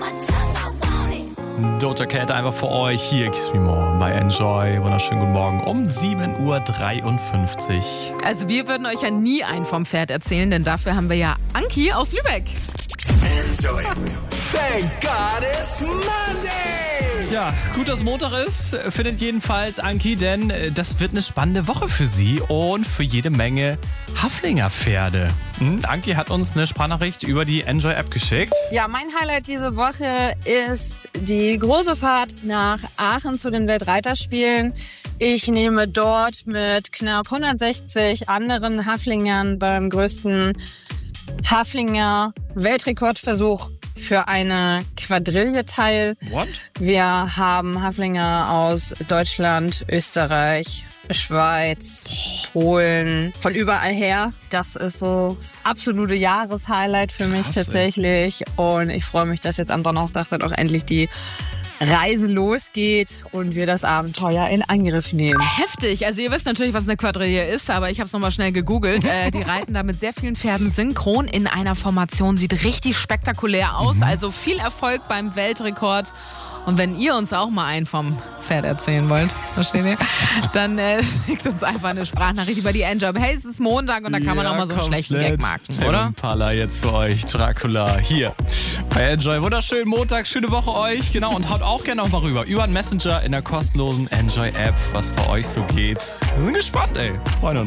Doja Cat einfach für euch hier, Kiss Me More bei Enjoy. Wunderschönen guten Morgen um 7.53 Uhr. Also wir würden euch ja nie einen vom Pferd erzählen, denn dafür haben wir ja Anki aus Lübeck. Enjoy. Thank God it's Monday! Tja, gut, dass Montag ist, findet jedenfalls Anki, denn das wird eine spannende Woche für sie und für jede Menge Haflinger Pferde. Anki hat uns eine Sprachnachricht über die Enjoy-App geschickt. Ja, mein Highlight diese Woche ist die große Fahrt nach Aachen zu den Weltreiterspielen. Ich nehme dort mit knapp 160 anderen Haflingern beim größten Haflinger Weltrekordversuch für eine Quadrille teil. What? Wir haben Haflinger aus Deutschland, Österreich, Schweiz, Polen, von überall her. Das ist so das absolute Jahreshighlight für mich tatsächlich. Und ich freue mich, dass jetzt am Donnerstag dann auch endlich die Reise losgeht und wir das Abenteuer in Angriff nehmen. Heftig. Also ihr wisst natürlich, was eine Quadrille ist, aber ich habe es nochmal schnell gegoogelt. Die reiten da mit sehr vielen Pferden synchron in einer Formation. Sieht richtig spektakulär aus. Also viel Erfolg beim Weltrekord. Und wenn ihr uns auch mal einen vom Pferd erzählen wollt, versteht ihr? Dann schickt uns einfach eine Sprachnachricht über die Enjoy. Hey, es ist Montag und da kann man auch mal so einen schlechten Gag machen, oder? Impala jetzt für euch, Dracula, hier bei Enjoy. Wunderschönen Montag, schöne Woche euch. Genau, und haut auch gerne noch mal rüber über einen Messenger in der kostenlosen Enjoy-App, was bei euch so geht. Wir sind gespannt, ey. Freuen uns.